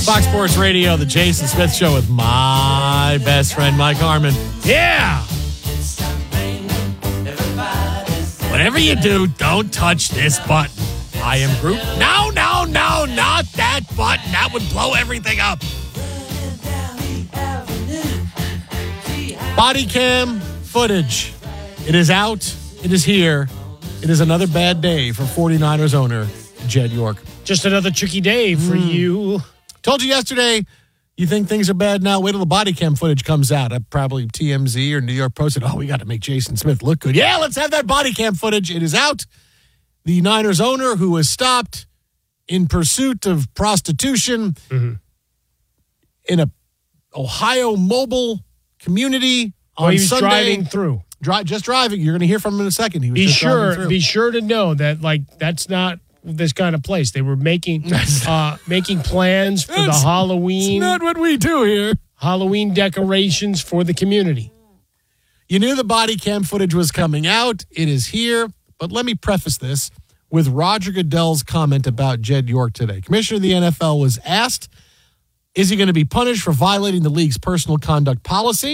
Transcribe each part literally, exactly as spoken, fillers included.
Fox Sports Radio, the Jason Smith Show with my best friend, Mike Harmon. Yeah! Whatever you do, don't touch this button. I am Groot. No, no, no, not that button. That would blow everything up. Body cam footage. It is out. It is here. It is another bad day for 49ers owner Jed York. Just another tricky day for mm. you. Told you yesterday, you think things are bad now? Wait till the body cam footage comes out. I probably T M Z or New York Post said, oh, we got to make Jason Smith look good. Yeah, let's have that body cam footage. It is out. The Niners owner who was stopped in pursuit of prostitution mm-hmm. in a Ohio mobile community on well, he was Sunday. driving through. Dri- just driving. You're going to hear from him in a second. He was be just sure, driving through. Be sure to know that, like, that's not this kind of place. They were making uh, making plans for the Halloween. It's not what we do here. Halloween decorations for the community. You knew the body cam footage was coming out. It is here. But let me preface this with Roger Goodell's comment about Jed York today. Commissioner of the N F L was asked, is he going to be punished for violating the league's personal conduct policy?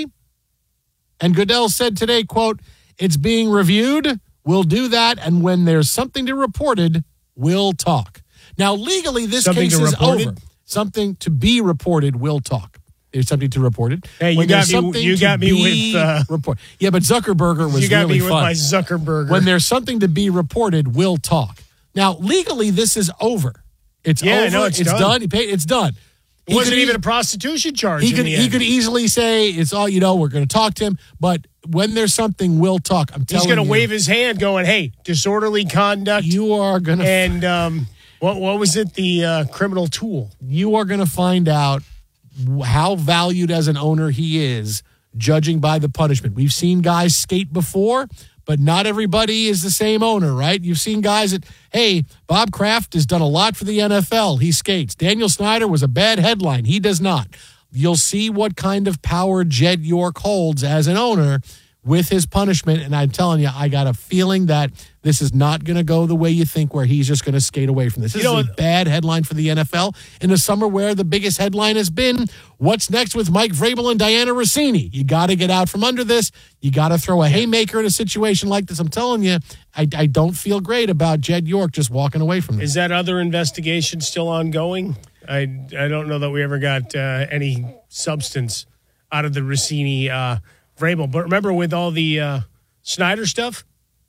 And Goodell said today, quote, it's being reviewed. We'll do that. And when there's something to reported, we'll talk. Now, legally, this something case is reported? over. Something to be reported, we'll talk. There's something to report it. Hey, you when got me. You got me with uh, report. Yeah, but Zuckerberger was you got really me with fun. my Zuckerberger. When there's something to be reported, we'll talk. Now, legally, this is over. It's yeah, over. No, it's, it's done. done. He paid, it's done. It wasn't even a prostitution charge. He in could the he end. could easily say it's all you know. We're going to talk to him, but when there's something, we'll talk. I'm telling you, he's going to wave his hand, going, "Hey, disorderly conduct." You are going to and um, what what was it? The uh, criminal tool. You are going to find out how valued as an owner he is, judging by the punishment. We've seen guys skate before, but not everybody is the same owner, right? You've seen guys that, hey, Bob Kraft has done a lot for the N F L. He skates. Daniel Snyder was a bad headline. He does not. You'll see what kind of power Jed York holds as an owner with his punishment. And I'm telling you, I got a feeling that this is not going to go the way you think, where he's just going to skate away from this. This you is know, a bad headline for the N F L in a summer where the biggest headline has been, what's next with Mike Vrabel and Diana Rossini? You got to get out from under this. You got to throw a haymaker in a situation like this. I'm telling you, I, I don't feel great about Jed York just walking away from this. Is that other investigation still ongoing? I, I don't know that we ever got uh, any substance out of the Rossini uh, Vrabel. But remember with all the uh, Snyder stuff?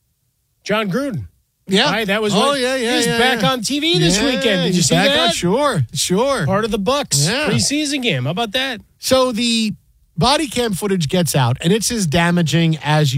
John Gruden. Yeah. Right? That was oh, what, yeah, yeah. He's yeah, back yeah. on T V this yeah, weekend. Did you see back that? On, sure, sure. Part of the Bucks yeah. preseason game. How about that? So the body cam footage gets out, and it's as damaging as you